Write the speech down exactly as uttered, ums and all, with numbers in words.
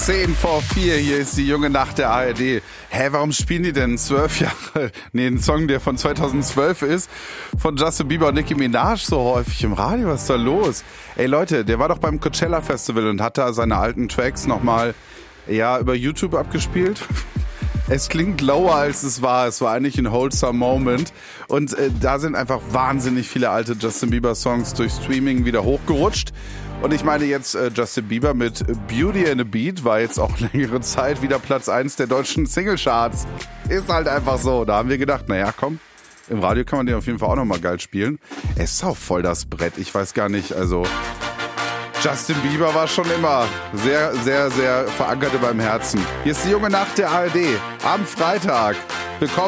Zehn vor vier, hier ist die junge Nacht der A R D. Hä, warum spielen die denn zwölf Jahre, nee, einen Song, der von zweitausendzwölf ist, von Justin Bieber und Nicki Minaj so häufig im Radio? Was ist da los? Ey Leute, der war doch beim Coachella Festival und hat da seine alten Tracks nochmal, ja, über YouTube abgespielt. Es klingt lower, als es war. Es war eigentlich ein wholesome Moment. Und äh, da sind einfach wahnsinnig viele alte Justin Bieber Songs durch Streaming wieder hochgerutscht. Und ich meine jetzt äh, Justin Bieber mit Beauty and a Beat war jetzt auch längere Zeit wieder Platz eins der deutschen Singlecharts. Ist halt einfach so. Da haben wir gedacht, naja, komm, im Radio kann man den auf jeden Fall auch nochmal geil spielen. Es ist auch voll das Brett. Ich weiß gar nicht, also Justin Bieber war schon immer sehr, sehr, sehr verankert in meinem Herzen. Hier ist die junge Nacht der A R D am Freitag. Willkommen.